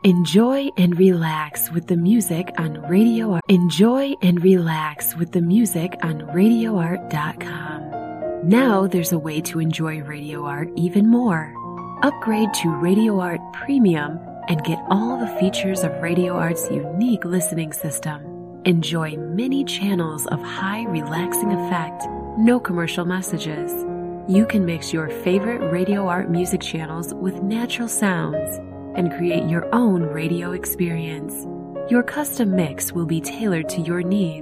Enjoy and relax with the music on Radio Art. Enjoy and relax with the music on RadioArt.com. Now there's a way to enjoy Radio Art even more. Upgrade to Radio Art Premium and get all the features of Radio Art's unique listening system. Enjoy many channels of high relaxing effect, no commercial messages. You can mix your favorite Radio Art music channels with natural sounds and create your own radio experience. Your custom mix will be tailored to your needs.